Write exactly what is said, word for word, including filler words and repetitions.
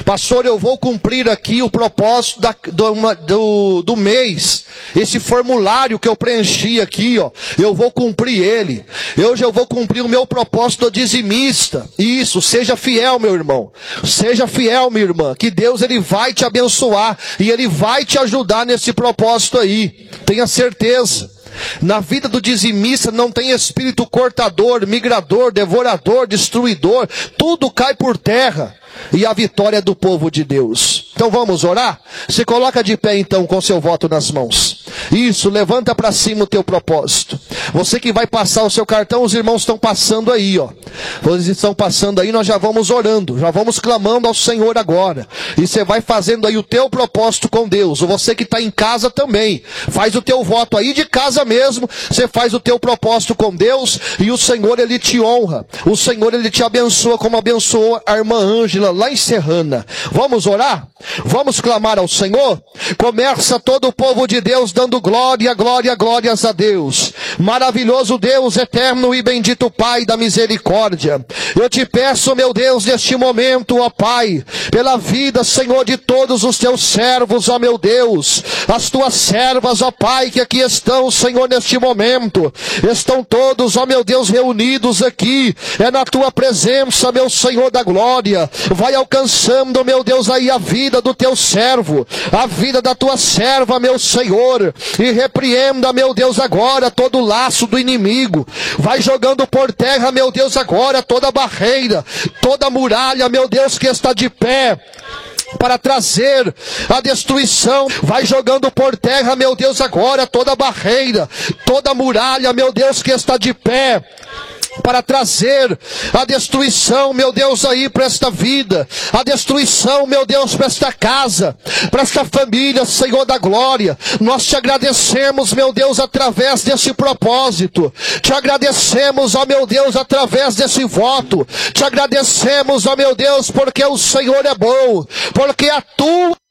Pastor, eu vou cumprir aqui o propósito da, do, do, do mês. Esse formulário que eu preenchi aqui, ó, eu vou cumprir ele. Hoje eu vou cumprir o meu propósito do dizimista. Isso, seja fiel, meu irmão. Seja fiel, minha irmã, que Deus ele vai te abençoar e ele vai te ajudar nesse propósito aí. Tenha certeza. Na vida do dizimista não tem espírito cortador, migrador, devorador, destruidor. Tudo cai por terra. E a vitória é do povo de Deus. Então vamos orar? Se coloca de pé então com seu voto nas mãos. Isso, levanta para cima o teu propósito. Você que vai passar o seu cartão, os irmãos estão passando aí, ó. Eles estão passando aí, nós já vamos orando, já vamos clamando ao Senhor agora. E você vai fazendo aí o teu propósito com Deus. Ou você que está em casa também, faz o teu voto aí de casa mesmo. Você faz o teu propósito com Deus e o Senhor ele te honra. O Senhor ele te abençoa como abençoou a irmã Ângela lá em Serrana. Vamos orar? Vamos clamar ao Senhor? Começa todo o povo de Deus dando glória, glória, glórias a Deus. Maravilhoso Deus, eterno e bendito Pai da misericórdia. Eu te peço, meu Deus, neste momento, ó Pai, pela vida, Senhor, de todos os teus servos, ó meu Deus. As tuas servas, ó Pai, que aqui estão, Senhor, neste momento. Estão todos, ó meu Deus, reunidos aqui. É na tua presença, meu Senhor da glória. Vai alcançando, meu Deus, aí a vida do teu servo, a vida da tua serva, meu Senhor, e repreenda, meu Deus, agora todo o laço do inimigo. Vai jogando por terra, meu Deus, agora toda barreira, toda muralha, meu Deus, que está de pé para trazer a destruição. Vai jogando por terra, meu Deus, agora toda barreira, toda muralha, meu Deus, que está de pé para trazer a destruição, meu Deus, aí para esta vida, a destruição, meu Deus, para esta casa, para esta família, Senhor da glória. Nós te agradecemos, meu Deus, através desse propósito. Te agradecemos, ó meu Deus, através desse voto. Te agradecemos, ó meu Deus, porque o Senhor é bom, porque a tua